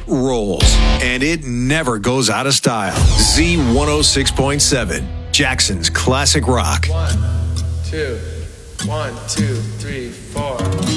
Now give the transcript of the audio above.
rolls, and it never goes out of style. Z106.7, Jackson's Classic Rock. 1, 2, 1, 2, 3, 4.